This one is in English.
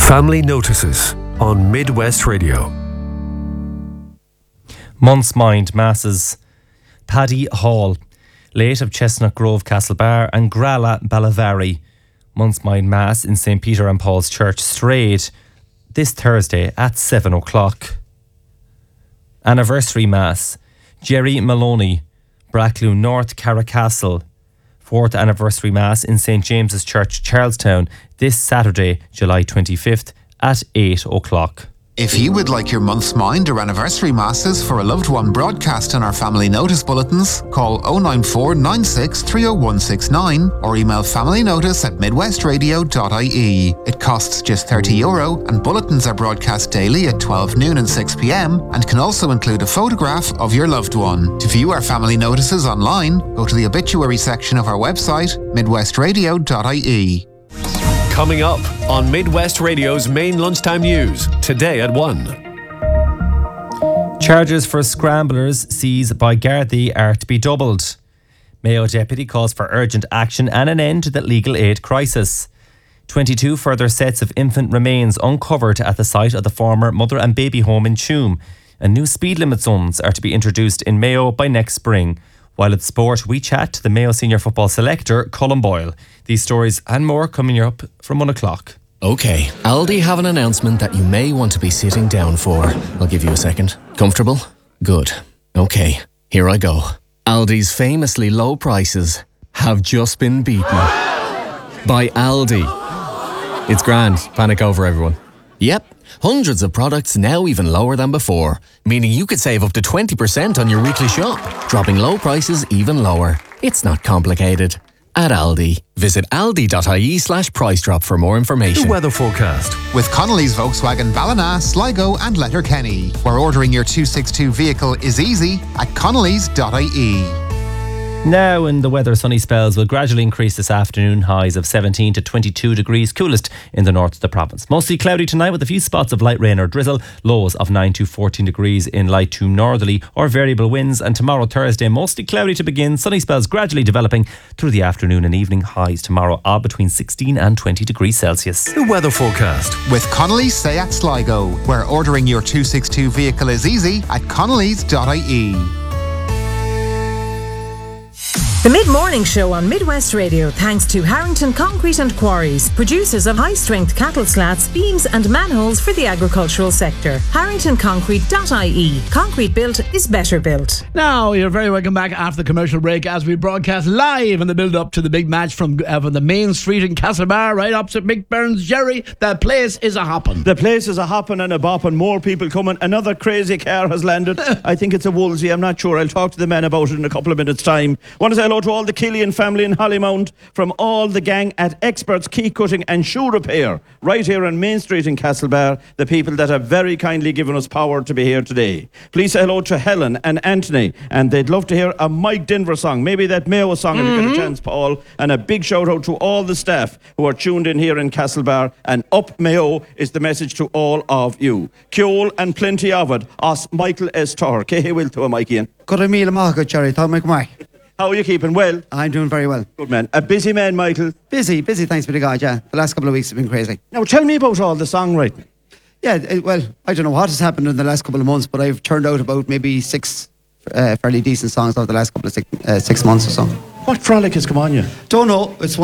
Family Notices on Midwest Radio. Month's Mind Masses. Paddy Hall, late of Chestnut Grove Castlebar and Grala Ballavary. Month's Mind Mass in St. Peter and Paul's Church, Strayed, this Thursday at 7 o'clock. Anniversary Mass. Jerry Maloney, Brackloon North, Carracastle. 4th Anniversary Mass in St. James's Church, Charlestown, this Saturday, July 25th at 8 o'clock. If you would like your month's mind or anniversary masses for a loved one broadcast in our family notice bulletins, call 094 96 30169 or email familynotice@midwestradio.ie. It costs just €30 and bulletins are broadcast daily at 12 noon and 6 p.m. and can also include a photograph of your loved one. To view our family notices online, go to the obituary section of our website, midwestradio.ie. Coming up on Midwest Radio's main lunchtime news, today at 1. Charges for scramblers seized by Gardaí are to be doubled. Mayo deputy calls for urgent action and an end to the legal aid crisis. 22 further sets of infant remains uncovered at the site of the former mother and baby home in Tuam. And new speed limit zones are to be introduced in Mayo by next spring. While at sport, we chat to the Mayo senior football selector, Colin Boyle. These stories and more coming up from 1 o'clock. OK, Aldi have an announcement that you may want to be sitting down for. I'll give you a second. Comfortable? Good. OK, here I go. Aldi's famously low prices have just been beaten by Aldi. It's grand. Panic over, everyone. Yep, hundreds of products now even lower than before, meaning you could save up to 20% on your weekly shop, dropping low prices even lower. It's not complicated. At Aldi, visit aldi.ie/price drop for more information. The weather forecast. With Connolly's Volkswagen Ballina, Sligo and Letterkenny, where ordering your 262 vehicle is easy at connolly's.ie. Now in the weather, sunny spells will gradually increase this afternoon, highs of 17 to 22 degrees, coolest in the north of the province. Mostly cloudy tonight with a few spots of light rain or drizzle, lows of 9 to 14 degrees in light to northerly or variable winds. And tomorrow, Thursday, mostly cloudy to begin, sunny spells gradually developing through the afternoon and evening, highs tomorrow are between 16 and 20 degrees Celsius. The weather forecast. With Connolly's Seat Sligo, where ordering your 262 vehicle is easy at connolly's.ie. The Mid-Morning Show on Midwest Radio, thanks to Harrington Concrete and Quarries, producers of high-strength cattle slats, beams and manholes for the agricultural sector. HarringtonConcrete.ie. Concrete built is better built. Now, you're very welcome back after the commercial break as we broadcast live in the build-up to the big match from the main street in Castlebar, right opposite Mick Burns. Jerry, that place is a hopping. The place is a hopping and a bopping. More people coming. Another crazy car has landed. I think it's a Woolsey. I'm not sure. I'll talk to the man about it in a couple of minutes' time. Want to say hello to all the Killian family in Hollymount, from all the gang at Experts Key Cutting and Shoe Repair, right here on Main Street in Castlebar, the people that have very kindly given us power to be here today. Please say hello to Helen and Anthony, and they'd love to hear a Mike Denver song, maybe that Mayo song if you get a chance, Paul. And a big shout out to all the staff who are tuned in here in Castlebar, and up Mayo is the message to all of you. Ceol and plenty of it, os Michael S. Torr. Cehi will to a Mike Ian. Good a meal, Margaret, Jerry. How am I? How are you keeping? Well? I'm doing very well. Good man. A busy man, Michael. Busy, thanks be to God, yeah. The last couple of weeks have been crazy. Now tell me about all the songwriting. Yeah, well, I don't know what has happened in the last couple of months, but I've turned out about maybe 6 fairly decent songs over the last couple of 6 months or so. What frolic has come on you? Don't know. It's